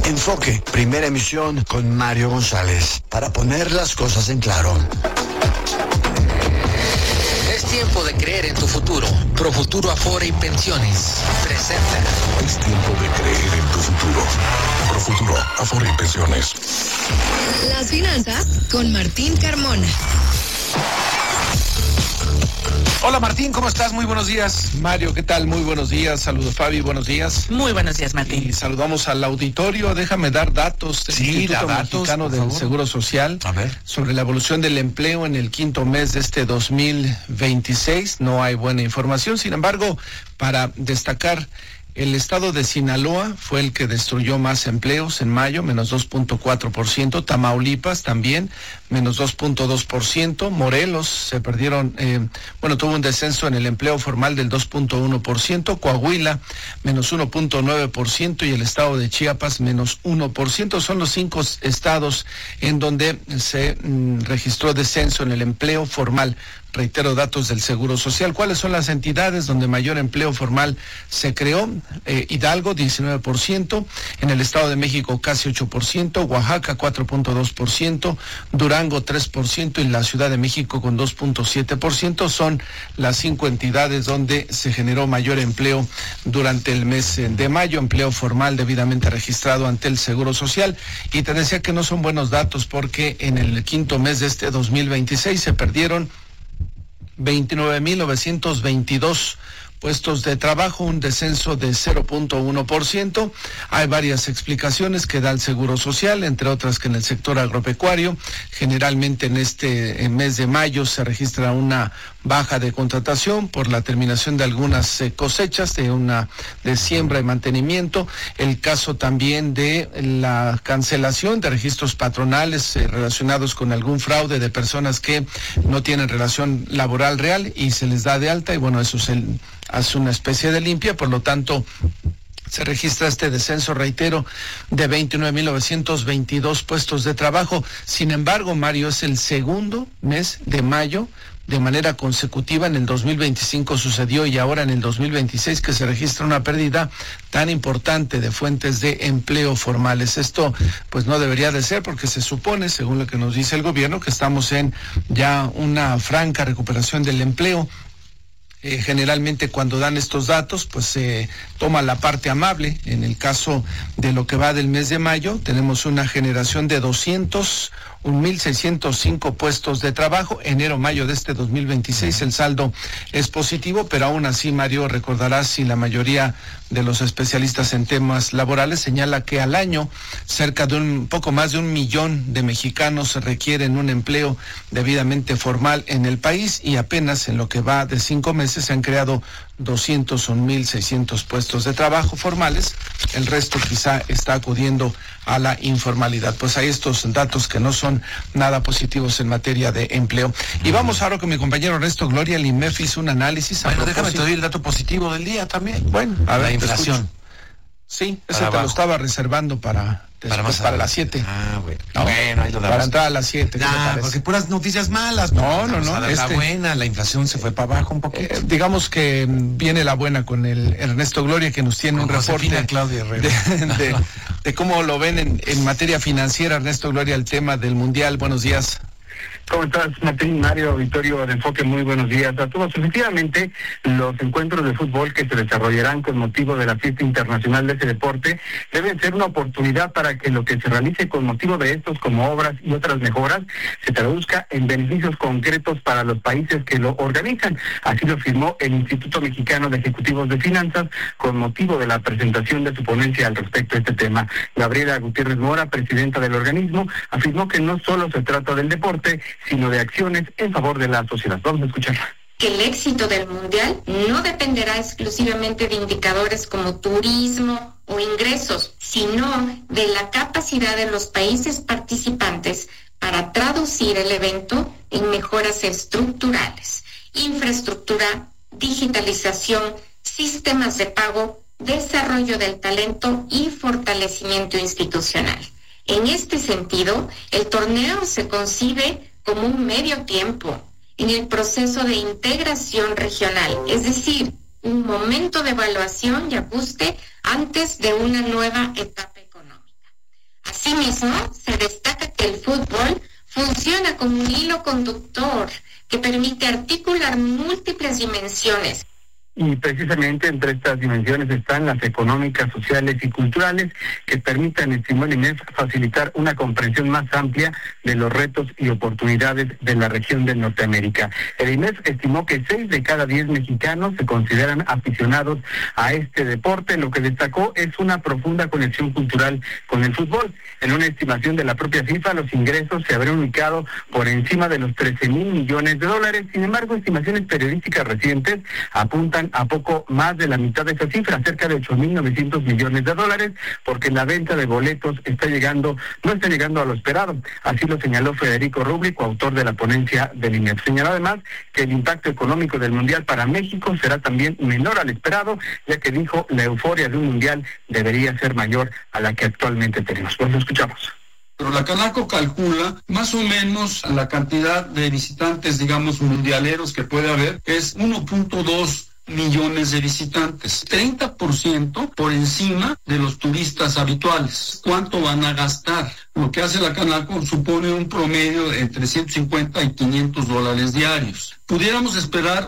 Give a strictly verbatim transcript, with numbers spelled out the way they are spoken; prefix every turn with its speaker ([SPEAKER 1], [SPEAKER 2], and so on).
[SPEAKER 1] Enfoque, primera emisión con Mario González, para poner las cosas en claro.
[SPEAKER 2] Es tiempo de creer en tu futuro. Profuturo Afore y Pensiones presenta.
[SPEAKER 3] Es tiempo de creer en tu futuro. Profuturo Afore y Pensiones.
[SPEAKER 4] Las finanzas con Martín Carmona.
[SPEAKER 5] Hola Martín, ¿cómo estás? Muy buenos días. Mario, ¿qué tal? Muy buenos días. Saludos Fabi, buenos días.
[SPEAKER 6] Muy buenos días, Martín.
[SPEAKER 5] Y saludamos al auditorio. Déjame dar datos del
[SPEAKER 6] sí,
[SPEAKER 5] Instituto
[SPEAKER 6] datos,
[SPEAKER 5] Mexicano del
[SPEAKER 6] favor.
[SPEAKER 5] Seguro Social
[SPEAKER 6] A ver.
[SPEAKER 5] sobre la evolución del empleo en el quinto mes de este dos mil veintiséis. No hay buena información, sin embargo, para destacar, el estado de Sinaloa fue el que destruyó más empleos en mayo, menos dos punto cuatro por ciento. Tamaulipas también, menos dos punto dos por ciento. Morelos se perdieron, eh, bueno, tuvo un descenso en el empleo formal del dos punto uno por ciento. Coahuila, menos uno punto nueve por ciento. Y el estado de Chiapas, menos uno por ciento. Son los cinco estados en donde se mm, registró descenso en el empleo formal. Reitero, datos del Seguro Social. ¿Cuáles son las entidades donde mayor empleo formal se creó? Eh, Hidalgo, diecinueve por ciento. En el Estado de México, casi ocho por ciento. Oaxaca, cuatro punto dos por ciento. Durango, tres por ciento. Y la Ciudad de México, con dos punto siete por ciento. Son las cinco entidades donde se generó mayor empleo durante el mes de mayo. Empleo formal debidamente registrado ante el Seguro Social. Y te decía que no son buenos datos porque en el quinto mes de este dos mil veintiséis se perdieron veintinueve mil novecientos veintidós puestos de trabajo, un descenso de cero punto uno por ciento. Hay varias explicaciones que da el Seguro Social, entre otras que en el sector agropecuario, generalmente en este en mes de mayo se registra una baja de contratación por la terminación de algunas eh, cosechas, de una de siembra y mantenimiento. El caso también de la cancelación de registros patronales eh, relacionados con algún fraude de personas que no tienen relación laboral real y se les da de alta, y bueno, eso es el hace una especie de limpia, por lo tanto se registra este descenso, reitero, de veintinueve mil novecientos veintidós puestos de trabajo. Sin embargo, Mario, es el segundo mes de mayo de manera consecutiva. En el dos mil veinticinco sucedió y ahora en el dos mil veintiséis que se registra una pérdida tan importante de fuentes de empleo formales. Esto pues no debería de ser, porque se supone, según lo que nos dice el gobierno, que estamos en ya una franca recuperación del empleo. Eh, generalmente cuando dan estos datos, pues se eh, toma la parte amable. En el caso de lo que va del mes de mayo, tenemos una generación de doscientos un mil seiscientos cinco puestos de trabajo. Enero-mayo de este dos mil veintiséis el saldo es positivo, pero aún así, Mario, recordarás, si la mayoría de los especialistas en temas laborales señala que al año cerca de un poco más de un millón de mexicanos requieren un empleo debidamente formal en el país, y apenas en lo que va de cinco meses se han creado doscientos un mil seiscientos puestos de trabajo formales. El resto quizá está acudiendo a la informalidad. Pues hay estos datos que no son nada positivos en materia de empleo. Y vamos ahora con mi compañero Ernesto Gloria. El INMEF hizo un análisis.
[SPEAKER 6] Bueno, déjame te doy el dato positivo del día también.
[SPEAKER 5] Bueno, a ver,
[SPEAKER 6] la inflación.
[SPEAKER 5] Sí, ese
[SPEAKER 6] para
[SPEAKER 5] te
[SPEAKER 6] abajo.
[SPEAKER 5] Lo estaba reservando para después,
[SPEAKER 6] para, más
[SPEAKER 5] para las siete.
[SPEAKER 6] Ah, bueno.
[SPEAKER 5] ¿No?
[SPEAKER 6] Bueno, ahí lo damos.
[SPEAKER 5] Para entrar a las siete.
[SPEAKER 6] Ah, porque puras noticias malas.
[SPEAKER 5] No, no, no.
[SPEAKER 6] Está
[SPEAKER 5] Este,
[SPEAKER 6] buena, la inflación se fue para abajo un poquito.
[SPEAKER 5] Eh, digamos que viene la buena con el Ernesto Gloria, que nos tiene
[SPEAKER 6] con
[SPEAKER 5] un reporte
[SPEAKER 6] Claudia
[SPEAKER 5] de, de, de cómo lo ven en, en materia financiera. Ernesto Gloria, el tema del Mundial. Buenos días.
[SPEAKER 7] ¿Cómo estás, Martín? Mario, auditorio de Enfoque, muy buenos días a todos. Efectivamente, los encuentros de fútbol que se desarrollarán con motivo de la fiesta internacional de ese deporte deben ser una oportunidad para que lo que se realice con motivo de estos, como obras y otras mejoras, se traduzca en beneficios concretos para los países que lo organizan. Así lo firmó el Instituto Mexicano de Ejecutivos de Finanzas con motivo de la presentación de su ponencia al respecto de este tema. Gabriela Gutiérrez Mora, presidenta del organismo, afirmó que no solo se trata del deporte, sino de acciones en favor de la sociedad. Vamos a escucharla.
[SPEAKER 8] Que el éxito del Mundial no dependerá exclusivamente de indicadores como turismo o ingresos, sino de la capacidad de los países participantes para traducir el evento en mejoras estructurales, infraestructura, digitalización, sistemas de pago, desarrollo del talento y fortalecimiento institucional. En este sentido, el torneo se concibe como un medio tiempo en el proceso de integración regional, es decir, un momento de evaluación y ajuste antes de una nueva etapa económica. Asimismo, se destaca que el fútbol funciona como un hilo conductor que permite articular múltiples dimensiones.
[SPEAKER 7] Y precisamente entre estas dimensiones están las económicas, sociales y culturales que permitan, estimó el I M E F, facilitar una comprensión más amplia de los retos y oportunidades de la región de Norteamérica. El I M E F estimó que seis de cada diez mexicanos se consideran aficionados a este deporte. Lo que destacó es una profunda conexión cultural con el fútbol. En una estimación de la propia FIFA, los ingresos se habrían ubicado por encima de los trece mil millones de dólares. Sin embargo, estimaciones periodísticas recientes apuntan a poco más de la mitad de esa cifra, cerca de ocho mil novecientos millones de dólares, porque la venta de boletos está llegando, no está llegando a lo esperado. Así lo señaló Federico Rubri, coautor de la ponencia del I M E F. Señaló además que el impacto económico del Mundial para México será también menor al esperado, ya que dijo la euforia de un Mundial debería ser mayor a la que actualmente tenemos. Pues lo escuchamos.
[SPEAKER 9] Pero la Canaco calcula más o menos la cantidad de visitantes, digamos, mundialeros que puede haber, es uno punto dos millones de visitantes, treinta por ciento por encima de los turistas habituales. ¿Cuánto van a gastar? Lo que hace la Canaco supone un promedio de entre ciento cincuenta y quinientos dólares diarios. Pudiéramos esperar